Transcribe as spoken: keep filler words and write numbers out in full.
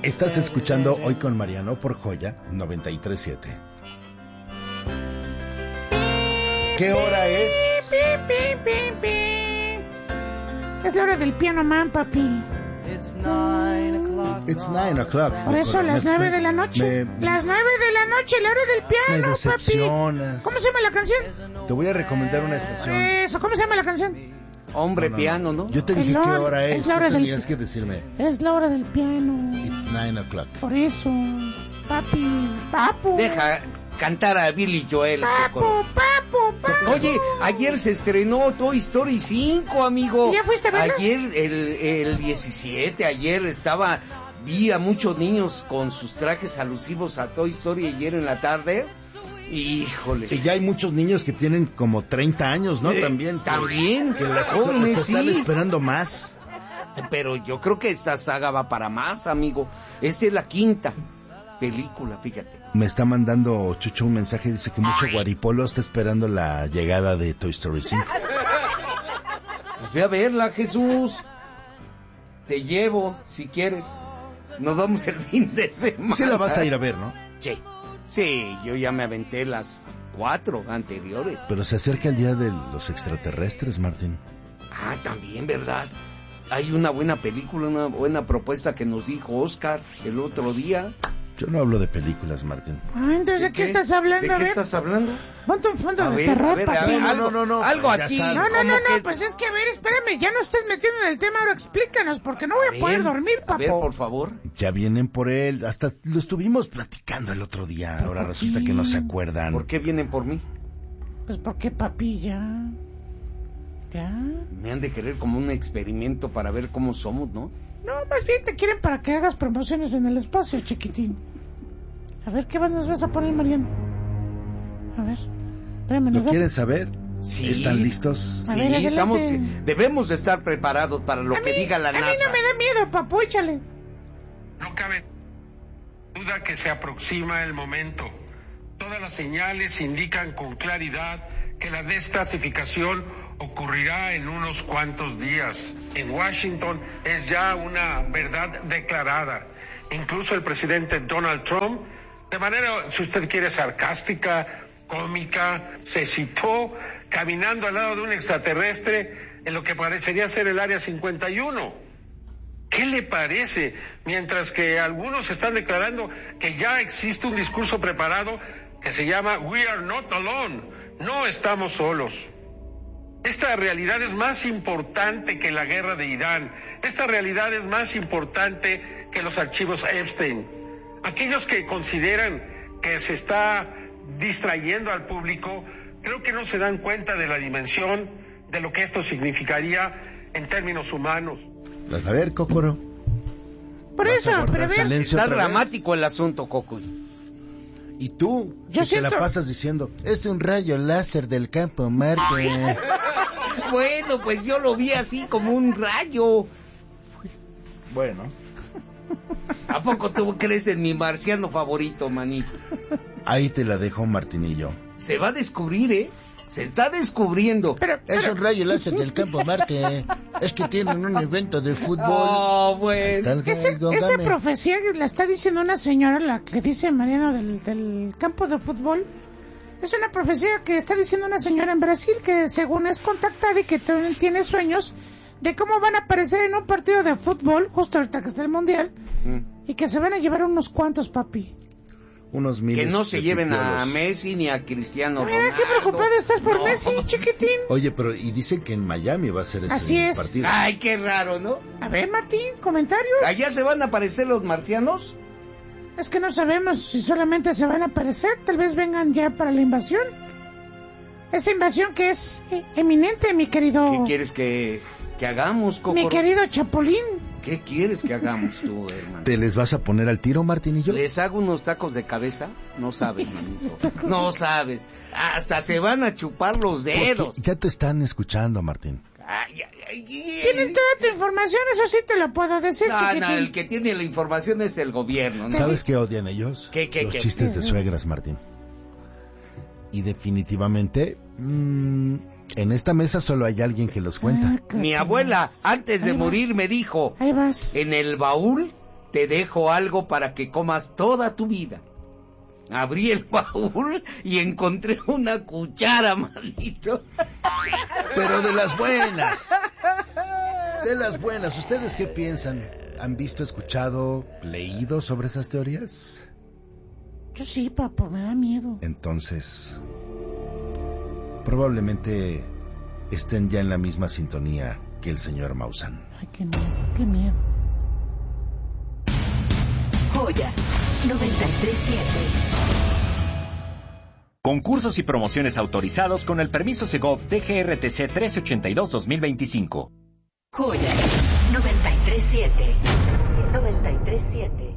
Estás escuchando Hoy con Mariano por Joya noventa y tres punto siete. ¿Qué hora es? Es la hora del Piano Man, papi. It's nine o'clock. Por eso, las nueve de la noche. Me, las nueve de la noche, la hora del piano, me decepcionas. papi. ¿Cómo se llama la canción? Te voy a recomendar una estación. Eso, ¿cómo se llama la canción? Hombre no, no, piano, ¿no? Yo te dije hora, qué hora es. Es la hora Tú del tenías que decirme. Es la hora del piano. It's nine o'clock. Por eso, papi, papu. Deja cantar a Billy Joel. Papu, papu, papu. Oye, ayer se estrenó Toy Story cinco, amigo. ¿Ya fuiste a verla? Ayer, el, el diecisiete, ayer estaba... Vi a muchos niños con sus trajes alusivos a Toy Story ayer en la tarde. Híjole. Y ya hay muchos niños que tienen como treinta años, ¿no? Eh, también. También. Que las jóvenes, están sí. esperando más. Pero yo creo que esta saga va para más, amigo. Esta es la quinta película, fíjate. Me está mandando Chucho un mensaje, dice que mucho guaripolo está esperando la llegada de Toy Story cinco. Pues ve a verla, Jesús. Te llevo, si quieres. Nos vamos el fin de semana. Sí la vas a ir a ver, ¿no? Sí. Sí, yo ya me aventé las cuatro anteriores. Pero se acerca el día de los extraterrestres, Martín. Ah, también, ¿verdad? Hay una buena película, una buena propuesta que nos dijo Oscar el otro día. Yo no hablo de películas, Martín. Ah, entonces, ¿de, ¿de qué, qué estás hablando? ¿De qué estás hablando? Ponte un fondo a de ver, terror, a ver, a ver, algo, no, no, no, algo así. No, no, no, que... no, pues es que, a ver, espérame, ya no estés metiendo en el tema, ahora explícanos, porque no voy a, a ver, poder dormir, papo. A ver, por favor. Ya vienen por él, hasta lo estuvimos platicando el otro día, ahora resulta que no se acuerdan. ¿Por qué vienen por mí? Pues porque, papi, ya... ¿Ya? Me han de querer como un experimento para ver cómo somos, ¿no? No, más bien te quieren para que hagas promociones en el espacio, chiquitín. A ver, ¿qué nos vas a poner, Mariano? A ver, espérame. ¿Lo quieren saber? Sí. ¿Están listos? A sí, ver, estamos, debemos de estar preparados para lo a que mí, diga la a NASA. A mí no me da miedo, papu, échale. No cabe duda que se aproxima el momento. Todas las señales indican con claridad que la desclasificación ocurrirá en unos cuantos días. En Washington es ya una verdad declarada. Incluso el presidente Donald Trump, de manera, si usted quiere, sarcástica, cómica, se citó caminando al lado de un extraterrestre en lo que parecería ser el Área cincuenta y uno. ¿Qué le parece? Mientras que algunos están declarando que ya existe un discurso preparado que se llama We are not alone, no estamos solos. Esta realidad es más importante que la guerra de Irán. Esta realidad es más importante que los archivos Epstein. Aquellos que consideran que se está distrayendo al público, creo que no se dan cuenta de la dimensión de lo que esto significaría en términos humanos. A ver, Cócoro. Por eso, pero ver. Está dramático el asunto, Coco. Y tú, Yo que siento... te la pasas diciendo, es un rayo láser del campo Marte. Bueno, pues yo lo vi así como un rayo. Bueno. ¿A poco tú crees en mi marciano favorito, manito? Ahí te la dejo, Martinillo. Se va a descubrir, ¿eh? Se está descubriendo. Pero, pero... Es un rayo láser del campo Marte. Es que tienen un evento de fútbol. Oh, bueno. Ese, esa profecía la está diciendo una señora, la que dice Mariano del, del campo de fútbol. Es una profecía que está diciendo una señora en Brasil que según es contactada y que tiene sueños de cómo van a aparecer en un partido de fútbol, justo ahorita que está el mundial, mm. y que se van a llevar unos cuantos, papi. Unos miles. Que no se lleven pipiolos. a Messi ni a Cristiano Mira, Ronaldo. qué preocupado estás por no. Messi, chiquitín. Oye, pero y dicen que en Miami va a ser ese Así es. partido. Ay, qué raro, ¿no? A ver, Martín, comentarios. ¿Allá se van a aparecer los marcianos? Es que no sabemos si solamente se van a aparecer, tal vez vengan ya para la invasión. Esa invasión que es eh, eminente, mi querido... ¿Qué quieres que, que hagamos, Coco? Mi querido Chapulín. ¿Qué quieres que hagamos tú, hermano? ¿Te les vas a poner al tiro, Martinillo? ¿Les hago unos tacos de cabeza? No sabes, manito. No sabes. Hasta se van a chupar los dedos. Porque ya te están escuchando, Martín. Ay, ay, ay, ay. Tienen toda tu información, eso sí te lo puedo decir. No, no, el que tiene la información es el gobierno, ¿no? ¿Sabes qué odian ellos? ¿Qué, qué, Los qué? chistes de suegras, Martín. Y definitivamente, mmm, en esta mesa solo hay alguien que los cuenta. Ah, Mi abuela, antes de Ahí morir, vas. me dijo, Ahí vas. en el baúl te dejo algo para que comas toda tu vida. Abrí el baúl y encontré una cuchara, maldito. Pero de las buenas. De las buenas. ¿Ustedes qué piensan? ¿Han visto, escuchado, leído sobre esas teorías? Yo sí, papo, me da miedo. Entonces, probablemente estén ya en la misma sintonía que el señor Maussan. Ay, qué miedo, qué miedo. Joya noventa y tres punto siete. Concursos y promociones autorizados con el permiso Segov D G R T C trece ochenta y dos dos mil veinticinco. Joya noventa y tres punto siete. noventa y tres punto siete.